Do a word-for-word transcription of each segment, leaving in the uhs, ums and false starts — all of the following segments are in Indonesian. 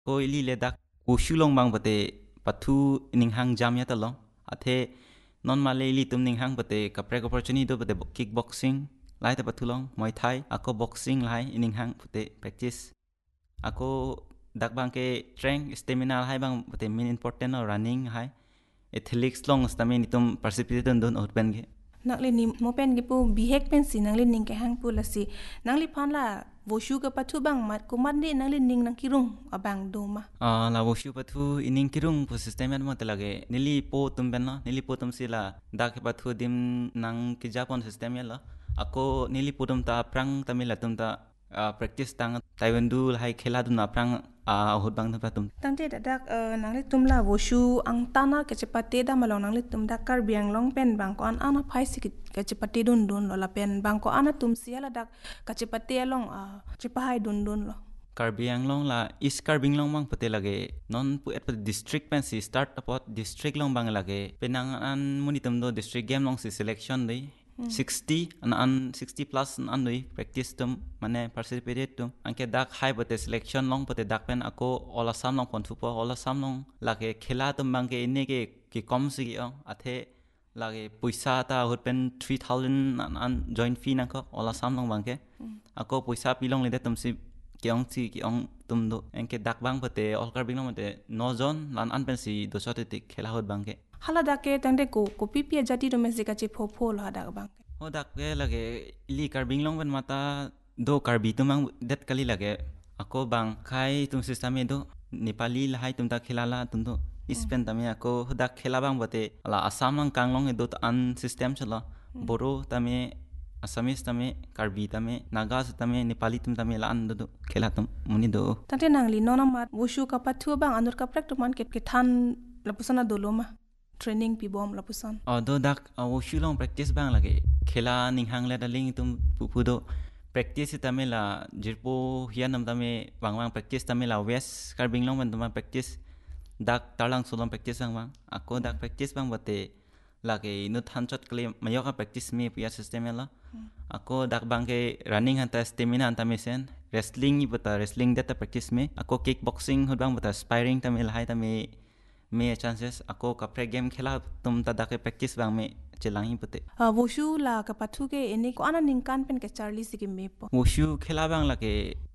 ko ili le dak wushu long bang bate pathu ning hang jam ya talong athe non male ili tum ning hang bate kapre opportunity do bate kickboxing lai ta pathu long muay thai ako boxing lai ning hang bate practice ako dak bang ke strength stamina hai bang bate main important or running hai athletics long stamina tum participate don out ben ge nakli ni mo pen gi pu bihek pen si nangli ning ke hang pu la si nangli phan la wushu ka pathu bang mat ku mat ni nangli ning nang kirung abang do ma a la wushu pathu ining kirung pu system ma te lage nili po tum ben na nili po tum sila dak pathu dim nang ki japon system ya la ako nili po tum ta prang tamila tum ta practice tang taekwondo hai khela du na prang a hot bang ta tum tangte dadak nangli tum la wushu ang tana ke chepate da malong nangli tum da kar biang long pen bang ko an ana phai si ke chepate dun dun lo la pen bang ko ana tum sia la dak ka chepate long a chepahai dun dun lo Karbi Anglong la is Karbi Anglong bang pate lage non pu et district pen si start apot district long bang lage penang an munitum do district game long si selection dei sixty an an sixty plus an doi practice tum mane participate tum anke dak high pate selection long pate dak pen ako ola sam long pon thupo ola sam long lage khela tum bang ke ine ke ki kom si ong athe lage puisa ta hot pen three thousand an, an join fee nang ko ola sam long bang ke ako puisa pilong le tum si kiong si kiong tum do enke dak bang pate olkar bing mate no zone lan an pen si do sote tik khela hot bang ke hala da ke tangde ko ko pipi jati do mesi ka che pho pho la da bang ho dak ke lage li kar bing long ben mata do kar bi tum mang det kali lage ako bang khai tum system e do nepali la hai tum ta khela la tum do ispen tame ako dak khela bang bate la asam lang kang long e do an system chala boro tame Assamese tame Karbi tame Naga tame Nepali tame la an do khela tum muni do tante nangli nona mat wushu ka pathu bang anur ka practice man ke ke than lapusana doloma training pi bom lapusan o do dak wushu long practice bang lage khela ning hang la daling tum pu pu do practice tame la jirpo hianam tame bang bang practice tame la west Karbing long ban tama practice dak talang solong practice bang bang ako dak practice bang bate lage nut hanchot kle mayoka practice me pia system la ako dak bang ke running hanta stamina hanta mesen wrestling ni bata wrestling data practice me ako kickboxing hot bang bata sparring ta me lahai ta me me chances ako ka pre game khela tum ta dak practice bang me chelangi pate wushu la ka pathu ke eni ko ana ning kan pen ke charlie si ke me po wushu khela bang lage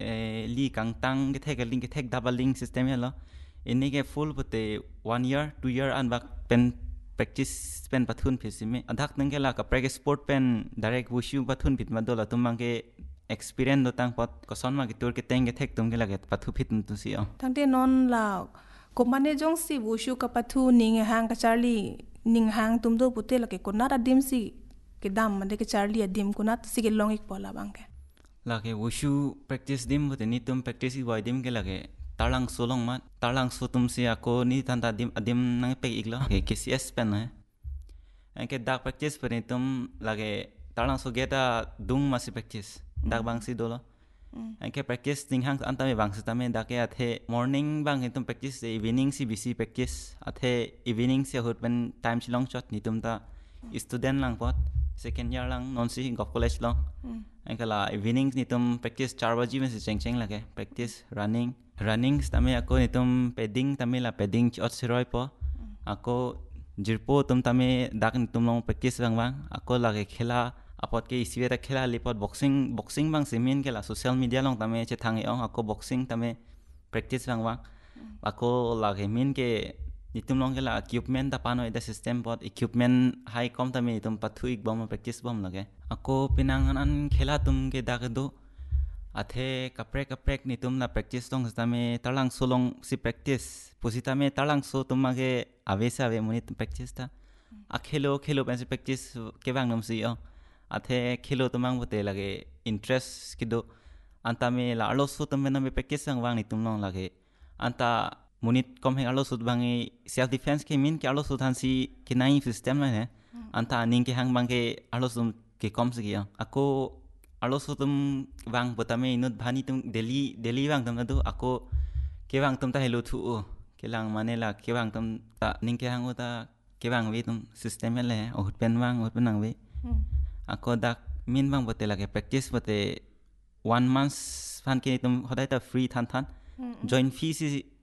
li kang tang ke thek link ke thek double link system la eni ke full pate one year two year an bak pen practice pen pathun phisime adak nangela ka practice sport pen direct wushu pathun phit ma dola tumang ke experience do tang pot ko son ma ki tur ke teng ke thek tum ke lage pathu phit tu si o tangte non la ko mane jong si wushu ka pathu ning hang ka charlie ning hang tum do putte lake ko nara dim si ke dam mande ke charlie adim ko nat si ke long ik pola bangke lage wushu practice dim bote ni tum practice i dim ke lage talang solong mat talang so tum si ako ni tanta dim adim nang pe iglo ke kcs pen hai enke dak practice per tum lage talang so geta dung masi practice dak bang si dolo enke practice ting hang anta me bang sta me dak ya the morning bang tum practice evening si bc practice athe evening se hot pen time silong shot ni tum ta student lang pot second year lang non si gop college long enke la evening ni tum practice four baji me se cheng cheng lage practice running running tame ako nitum padding tame la padding chot siroi po ako jirpo tum tame dak nitum long practice bang bang ako lage khela apot ke isiwe ta khela lipot boxing boxing bang simin ke la social media long tame che thangi ong ako boxing tame practice bang bang ako lage min ke nitum long ke la equipment ta pano ida system pot equipment high com tame nitum pathu ik bom practice bom lage ako pinangan an khela tum ke dak do athe kaprek kaprek ni tum na practice tong stame talang solong si practice posita me talang so tumage avesa ave muni practice ta a khelo khelo pen si practice ke bang nam si o athe khelo tumang bote lage interest kido anta me la alo so tum na me practice ang wang ni tum long lage anta munit kom he alo sut bangi self defense ke min ke alo sut han si ke nai system na he anta ning ke hang bang ke alo sum ke kom si ya ako alo so tum bang botame inut bhani tum delhi delhi bang tum adu ako ke bang tum ta hello thu o ke lang mane la ke bang tum ta ning ke hang ta ke bang we tum system le o pen bang o pen we ako dak min bang bote lage practice bote one month fan ke tum hodai ta free than than join fee si